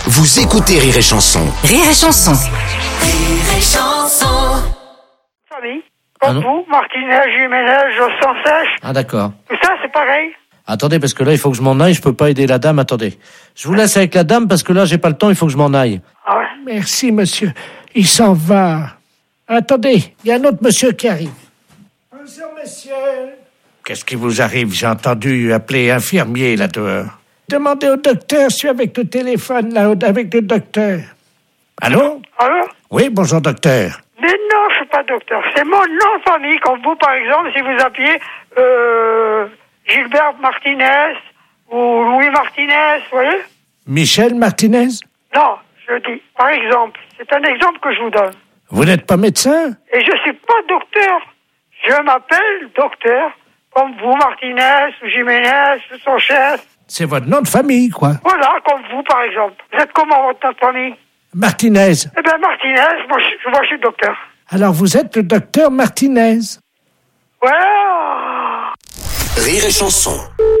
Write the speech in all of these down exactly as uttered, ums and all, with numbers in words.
Vous écoutez Rire et Chanson. Rire et Chanson. Rire et Chanson. Famille, comme vous, Martinez, Jiménez, Josson Sèche. Ah d'accord. Tout ça, c'est pareil. Attendez, parce que là, il faut que je m'en aille, je peux pas aider la dame, attendez. Je vous laisse avec la dame, parce que là, j'ai pas le temps, il faut que je m'en aille. Ah ouais. Merci, monsieur. Il s'en va. Attendez, il y a un autre monsieur qui arrive. Bonjour, monsieur. Qu'est-ce qui vous arrive? J'ai entendu appeler infirmier là dehors. Demandez au docteur, je suis avec le téléphone, là, avec le docteur. Allô? Allô? Oui, bonjour docteur. Mais non, je suis pas docteur. C'est mon nom de famille, comme vous, par exemple, si vous appuyez euh, Gilbert Martinez ou Louis Martinez, vous voyez? Michel Martinez? Non, je dis, par exemple. C'est un exemple que je vous donne. Vous n'êtes pas médecin? Et je suis pas docteur. Je m'appelle docteur, comme vous, Martinez, ou Jiménez, ou son chef. C'est votre nom de famille, quoi. Voilà, comme vous, par exemple. Vous êtes comment, votre nom de famille? Martinez. Eh bien, Martinez, moi je, moi, je suis docteur. Alors, vous êtes le docteur Martinez. Voilà. Rire et Chanson.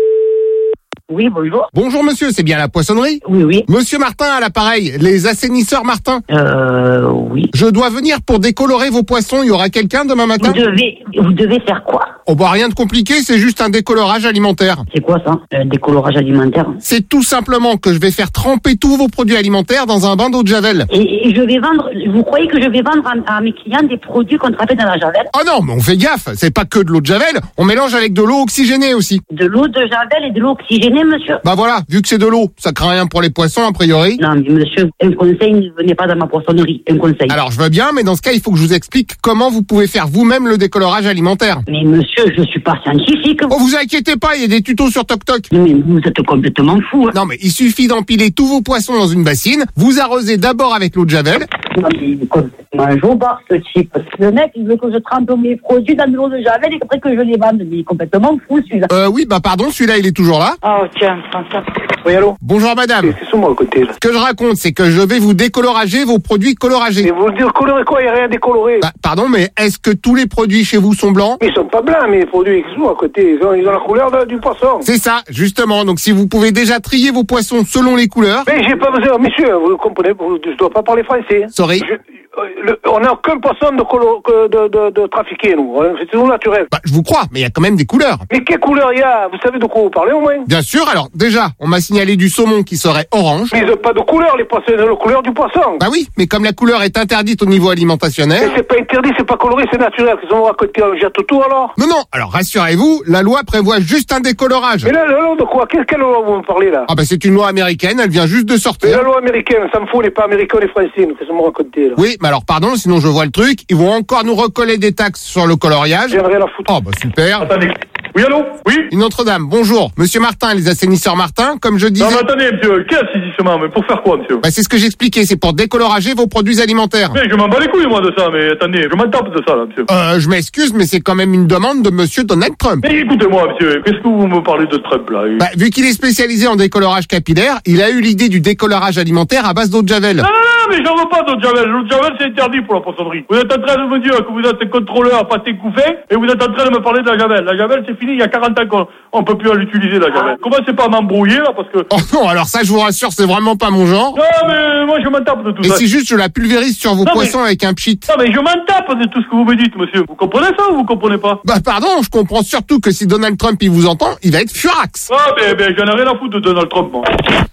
Oui, bonjour. Bonjour monsieur, c'est bien la poissonnerie? Oui, oui. Monsieur Martin à l'appareil, les assainisseurs Martin. Euh, oui. Je dois venir pour décolorer vos poissons, il y aura quelqu'un demain matin? Vous devez, vous devez faire quoi? Oh bah rien de compliqué, c'est juste un décolorage alimentaire. C'est quoi ça? Un décolorage alimentaire? C'est tout simplement que je vais faire tremper tous vos produits alimentaires dans un bain d'eau de javel. Et, et je vais vendre, vous croyez que je vais vendre à, à mes clients des produits qu'on trempait dans la javel? Oh non, mais on fait gaffe, c'est pas que de l'eau de javel, on mélange avec de l'eau oxygénée aussi. De l'eau de javel et de l'eau oxygénée, monsieur? Bah voilà, vu que c'est de l'eau, ça craint rien pour les poissons a priori. Non, mais monsieur, un conseil, ne venez pas dans ma poissonnerie, un conseil. Alors je veux bien, mais dans ce cas, il faut que je vous explique comment vous pouvez faire vous-même le décolorage alimentaire. Mais monsieur, je suis pas scientifique. Oh, vous inquiétez pas, il y a des tutos sur TokTok. Non, mais vous êtes complètement fou. Hein. Non, mais il suffit d'empiler tous vos poissons dans une bassine, vous arrosez d'abord avec l'eau de javel. Non, mais il est complètement un jobard, ce type. Le mec, il veut que je trempe mes produits dans de l'eau de javel et après que je les vende. Mais il est complètement fou, celui-là. Euh, oui, bah pardon, celui-là, il est toujours là. Oh, tiens, prends ça. Oui, allô? Bonjour madame. C'est sur moi à côté, là. Ce que je raconte, c'est que je vais vous décolorager vos produits coloragés. Mais vous dire colorer quoi? Il n'y a rien décoloré. Bah, pardon, mais est-ce que tous les produits chez vous sont blancs? Ils sont pas blancs, mais les produits qui sont à côté, ils ont, ils ont la couleur de- du poisson. C'est ça, justement. Donc si vous pouvez déjà trier vos poissons selon les couleurs. Mais j'ai pas besoin, monsieur, vous comprenez, vous, je dois pas parler français. Sorry. Je- euh, le- on n'a aucun poisson de, colo, que de, de, de trafiqué, nous. Hein. C'est tout naturel. Bah, je vous crois, mais il y a quand même des couleurs. Mais quelle couleur il y a? Vous savez de quoi vous parlez au moins? Bien sûr, alors déjà, on m'a signalé du saumon qui serait orange. Mais ils n'ont pas de couleur, les poissons, ils ont la couleur du poisson. Bah oui, mais comme la couleur est interdite au niveau Mais alimentationnel. c'est pas interdit, c'est pas coloré, c'est naturel. Ils ont à côté, on jette tout alors. Non, non, alors rassurez-vous, la loi prévoit juste un décolorage. Mais là, la loi de quoi? Quelle, quelle loi vous me parlez là? Ah bah c'est une loi américaine, elle vient juste de Mais sortir. la loi américaine, ça me fout, on n'est pas américains, on est français, nous, qu'est-ce que vous me racontez là? Oui, mais alors pardon, sinon je vois le truc, ils vont encore nous recoller des taxes sur le coloriage. J'en ai rien à foutre. Oh bah super. Attendez. Oui, allô? Oui? Une Notre-Dame, bonjour. Monsieur Martin, les assainisseurs Martin, comme je disais... Non, mais attendez, monsieur, quel assainissement? Mais pour faire quoi, monsieur? Bah c'est ce que j'expliquais, c'est pour décolorager vos produits alimentaires. Mais je m'en bats les couilles, moi, de ça, mais attendez, je m'en tape de ça, là, monsieur. Euh, je m'excuse, mais c'est quand même une demande de monsieur Donald Trump. Mais écoutez-moi, monsieur, qu'est-ce que vous me parlez de Trump, là? Bah, vu qu'il est spécialisé en décolorage capillaire, il a eu l'idée du décolorage alimentaire à base d'eau de javel. Non, non, non, mais j'en veux pas d'eau de javel. L'eau de javel, c'est interdit pour la poissonnerie. Vous êtes en train de me dire que vous êtes contrôleur pâté couffé, et vous êtes en train de me parler de la javel. La javel, c'est fini, il y a quarante ans qu'on on peut plus l'utiliser, la javel. Commencez pas à m'embrouiller, là, parce que... Oh non, alors ça, je vous rassure, c'est vraiment pas mon genre. Non, mais moi, je m'en tape de tout Et ça. si juste je la pulvérise sur vos Non, mais- poissons avec un pchit. Non, mais je m'en tape de tout ce que vous me dites, monsieur. Vous comprenez ça ou vous comprenez pas? Bah pardon, je comprends surtout que si Donald Trump il vous entend, il va être furax. Ah, ben, ben, j'en ai rien à foutre de Donald Trump, moi.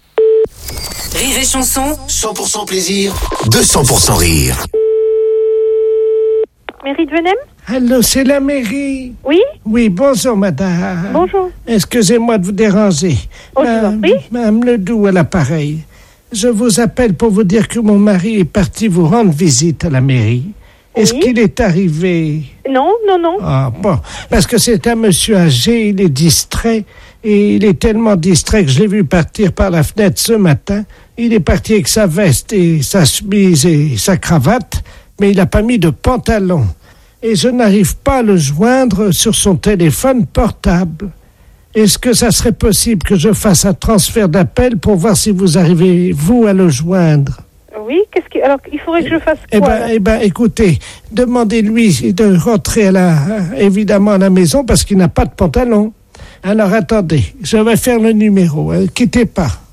Rire et Chanson. cent pour cent plaisir, deux cents pour cent rire. Mairie de Venem? Allô, c'est la mairie. Oui? Oui, bonjour, madame. Bonjour. Excusez-moi de vous déranger. Oh, je vous en Madame- prie. Madame Ledoux à l'appareil. Je vous appelle pour vous dire que mon mari est parti vous rendre visite à la mairie. Est-ce Oui. qu'il est arrivé? Non, non, non. Ah bon, parce que c'est un monsieur âgé, il est distrait, et il est tellement distrait que je l'ai vu partir par la fenêtre ce matin. Il est parti avec sa veste et sa chemise et sa cravate, mais il n'a pas mis de pantalon. Et je n'arrive pas à le joindre sur son téléphone portable. Est-ce que ça serait possible que je fasse un transfert d'appel pour voir si vous arrivez, vous, à le joindre? Oui, qu'est-ce que... Alors, il faudrait que je fasse Eh quoi ben, alors eh ben, écoutez, demandez-lui de rentrer à la, évidemment à la maison parce qu'il n'a pas de pantalon. Alors attendez, je vais faire le numéro. Ne quittez pas.